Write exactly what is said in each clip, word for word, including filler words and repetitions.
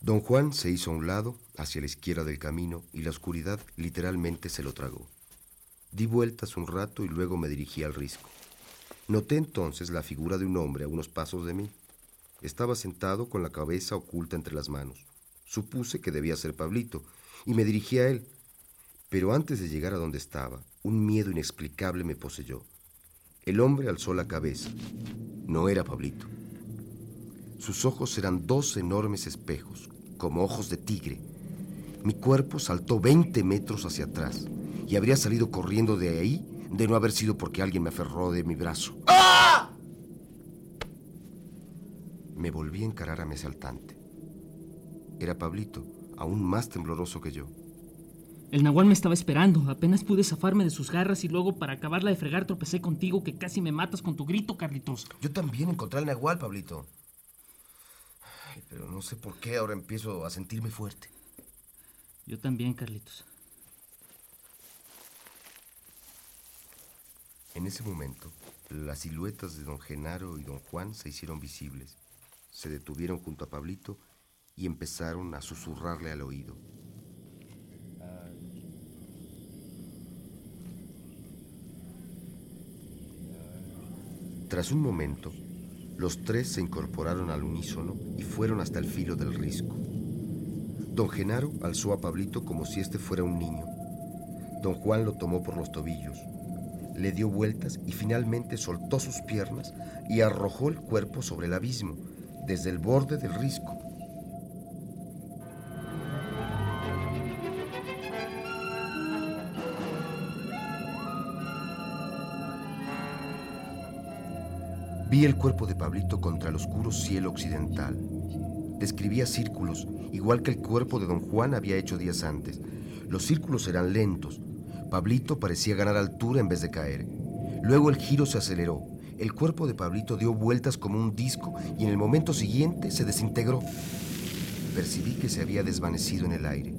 Don Juan se hizo a un lado, hacia la izquierda del camino, y la oscuridad literalmente se lo tragó. Di vueltas un rato y luego me dirigí al risco. Noté entonces la figura de un hombre a unos pasos de mí. Estaba sentado con la cabeza oculta entre las manos. Supuse que debía ser Pablito y me dirigí a él. Pero antes de llegar a donde estaba, un miedo inexplicable me poseyó. El hombre alzó la cabeza. No era Pablito. Sus ojos eran dos enormes espejos, como ojos de tigre. Mi cuerpo saltó veinte metros hacia atrás y habría salido corriendo de ahí de no haber sido porque alguien me aferró de mi brazo. ¡Ah! Me volví a encarar a mi asaltante. Era Pablito, aún más tembloroso que yo. El nahual me estaba esperando. Apenas pude zafarme de sus garras y luego, para acabarla de fregar, tropecé contigo, que casi me matas con tu grito, Carlitos. Yo también encontré al nahual, Pablito. Ay, pero no sé por qué ahora empiezo a sentirme fuerte. Yo también, Carlitos. En ese momento, las siluetas de don Genaro y don Juan se hicieron visibles. Se detuvieron junto a Pablito y empezaron a susurrarle al oído. Tras un momento, los tres se incorporaron al unísono y fueron hasta el filo del risco. Don Genaro alzó a Pablito como si este fuera un niño. Don Juan lo tomó por los tobillos, le dio vueltas y finalmente soltó sus piernas y arrojó el cuerpo sobre el abismo, desde el borde del risco. Vi el cuerpo de Pablito contra el oscuro cielo occidental. Describía círculos, igual que el cuerpo de don Juan había hecho días antes. Los círculos eran lentos. Pablito parecía ganar altura en vez de caer. Luego el giro se aceleró. El cuerpo de Pablito dio vueltas como un disco y en el momento siguiente se desintegró. Percibí que se había desvanecido en el aire.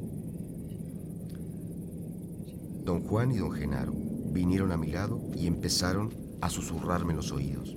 Don Juan y don Genaro vinieron a mi lado y empezaron a susurrarme en los oídos.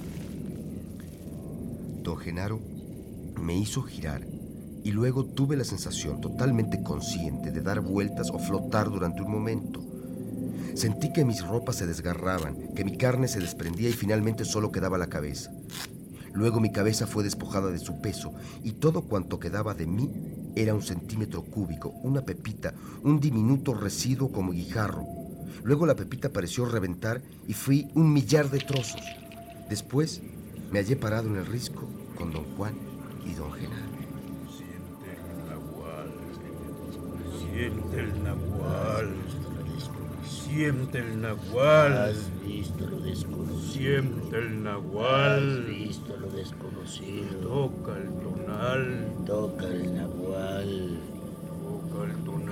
Don Genaro me hizo girar y luego tuve la sensación totalmente consciente de dar vueltas o flotar durante un momento. Sentí que mis ropas se desgarraban, que mi carne se desprendía y finalmente solo quedaba la cabeza. Luego mi cabeza fue despojada de su peso y todo cuanto quedaba de mí era un centímetro cúbico, una pepita, un diminuto residuo como guijarro. Luego la pepita pareció reventar y fui un millar de trozos. Después me hallé parado en el risco con don Juan y don Genaro. Siente el nahual, siente el nahual, siente el nahual. Has visto lo desconocido. Siente el nahual. Has visto lo desconocido. Toca el tonal. Toca el nahual. Toca el tonal.